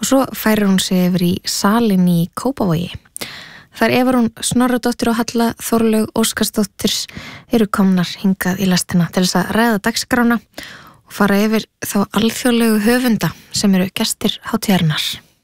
og svo færir hún sig yfir í salinn í Kópavogi. Þar Eva Rún Snorradóttir og Halla Þorlaug Óskarsdóttir eru komnar hingað í lestina til þess að ræða dagskrána og fara yfir þá alþjóðlegu höfunda sem eru gestir hátíðarinnar.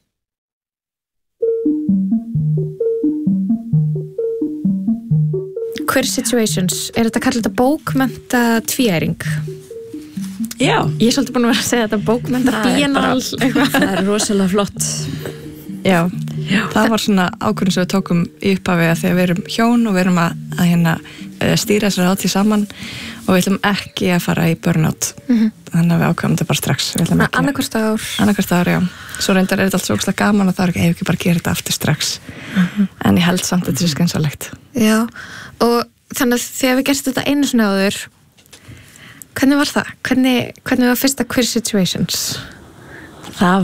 Queer Situations, þetta kallað þetta bókmennta tvíæring? Já. Ég er svolítið búin að vera að segja þetta bókmennta bíenal eitthvað. Það rosalega flott. Já, það var svona ákvörðun sem við tókum í upphafi að þegar við erum hjón og við erum að hérna stýra þessari hátíð saman og við ætlum ekki að fara í burnout. Þannig að við ákvæmum þetta bara strax. Annarkvart ár, já. Svo reyndar þetta allt svo ógeðslega gaman og það er ekki bara að gera þetta aftur strax. En ég held samt að þetta sé skynsamlegt. Já, og þannig að þegar við gerstum þetta einu svona áður, hvernig var það? Hvernig var fyrsta Queer Situations? Það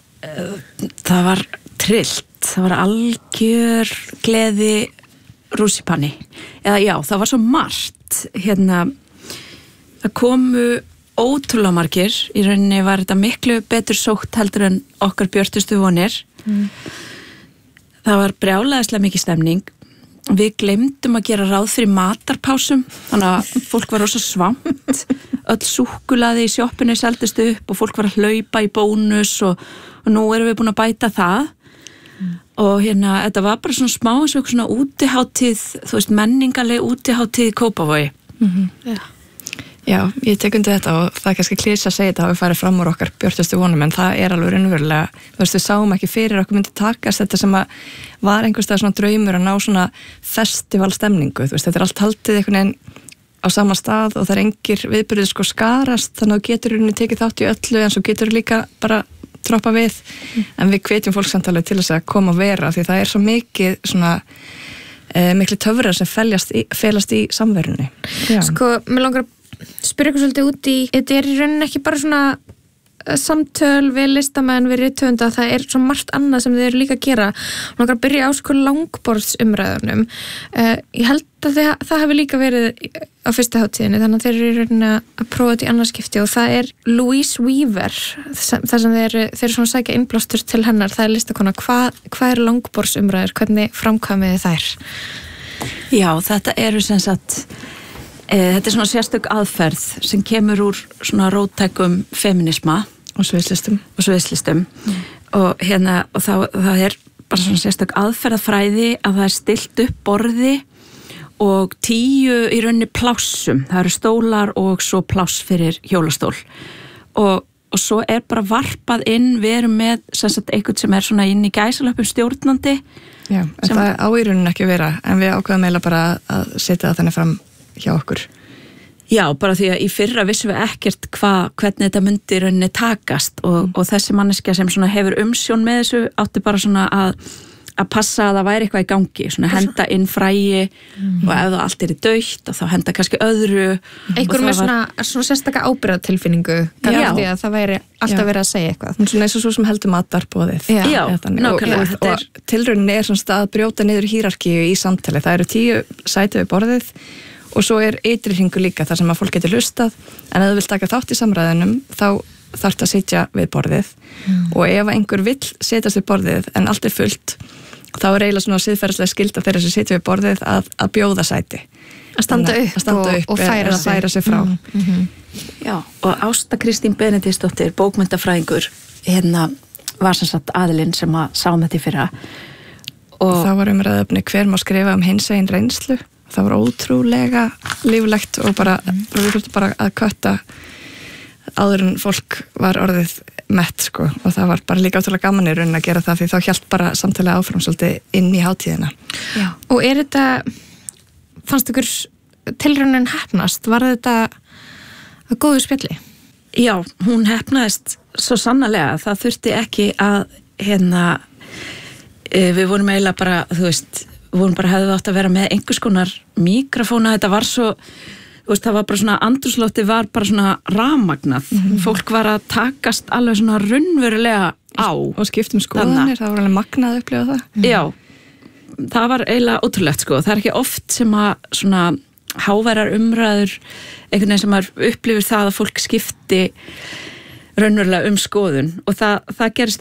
var trillt, það var algjör gleði rússipanni. Eða já, það var svo margt. Það komu ótrúlega margir. Í rauninni var þetta miklu betur sótt heldur en okkar björtustu vonir. Það var brjálæðislega mikið stemning. Við gleymdum að gera ráð fyrir matarpásum, þannig að fólk var rosa svamt. Öll súkkulaði í sjoppinu seldist upp og fólk var að hlaupa í bónus og nú erum við búin að bæta það. Og þetta var bara svona smá eins og svona útihátíð, þú veist, menningarleg útihátíð í Kópavogi. Já, ég tek undir þetta og það er kannski klísja að segja þetta hafi farið fram úr okkar björtustu vonum, en það er alveg raunverulega, þú veist, við sáum ekki fyrir okkur myndi takast þetta sem að var einhverstað svona draumur að ná svona festivalstemningu, þú veist, þetta er allt haldið einhvern veginn á sama stað og það er engir viðburðir sko skarast, þannig að þú getur rauninni tekið þátt í öllu en svo getur líka bara troppa við, en við hvetjum fólk samt alveg til þess að koma og vera, því það er svo mikið svona miklu töfrar sem felast í samverunni. Sko, mér langar að spyrja ykkur svolítið út í, þetta er í rauninni ekki bara svona samtöl við listamenn, við rithöfunda, það er svo margt annað sem þið eru líka að gera. Mér langar að byrja á sko langborðsumræðunum. Ég held að það hefur líka verið á fyrsta hátíðinni, þannig að þeir eru í rauninni að prófa þetta í annarskipti og það er Louise Weaver, þar sem þeir eru svona að sækja innblástur til hennar, það er listakona. Hvað er langborðsumræður? Hvernig framkvæmið þær? Já, þetta eru sem sagt þetta er svona sérstök aðferð sem kemur úr svona róttækum feminisma og sviðslistum og það er bara svona sérstök aðferðafræði að það er stillt upp borði og 10 í rauninni plássum, það eru stólar og svo pláss fyrir hjólastól og svo er bara varpað inn, við erum með sem sagt einhvern sem er svona inn í gæsalöpum stjórnandi. Já, það á í rauninni ekki vera, en við ákveðum eiginlega bara að setja það þannig fram hjá okkur. Já, bara því að í fyrra vissum við ekkert hvernig þetta myndi í rauninni takast og þessi manneskja sem svona hefur umsjón með þessu átti bara svona að passa að það væri eitthvað í gangi, svona henda inn fræi og ef það allt er í dautt og þá henda kannski öðru. Einhver með svona sérstaka ábyrgðartilfinningu, kannski að það væri alltaf verið að segja eitthvað. Svona eins og svo sem heldur matarboðið. Já, nákvæmlega. Og tilrauninni er svona að brjóta niður hierarkíu í samtali. Það eru 10 sæti við borðið og svo er ytri hringur líka þar sem að fólk getur hlustað, en ef þú vilt taka þátt í samræðunum þá þarftu að sitja við borðið og ef einhver vill setjast við borðið en allt er fullt, þá er eiginlega svona siðferðislega skylda þeirra sem sitja við borðið að bjóða sæti. Að standa upp og færa sig frá. Já, og Ásta Kristín Benediktsdóttir, bókmenntafræðingur, var sem sagt aðilinn sem að sá þetta í fyrra. Og það var umræðuefni hver má skrifa hinsegin reynslu. Það var ótrúlega líflegt og við þurftum bara að kötta áður en fólk var orðið mett sko og það var bara líka ótrúlega gaman í rauninni að gera það því þá hélt bara samtalið áfram svolítið inn í hátíðina. Já. Og er þetta, fannst ykkur tilraunin heppnast? Var þetta að góðu spjalli? Já, hún heppnaðist svo sannarlega. Það þurfti ekki að við vorum eiginlega bara, þú veist, við vorum bara hefðu átt að vera með einhvers konar mikrofóna, þetta var svo, þú veist, það var bara svona, andrúmsloftið var bara svona rafmagnað, fólk var að takast alveg svona raunverulega á. Og skiptum skoðanir, það var alveg magnað að upplifa það. Já, það var eiginlega ótrúlegt sko, það er ekki oft sem að svona háværar umræður, einhvern veginn sem að upplifir það að fólk skipti raunverulega skoðun og það gerist